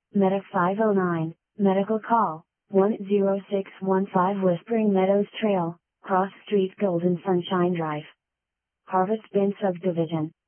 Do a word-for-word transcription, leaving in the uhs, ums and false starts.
Medic five oh nine, medical call, one zero six one five Whispering Meadows Trail, Cross Street Golden Sunshine Drive. Harvest Bend Subdivision.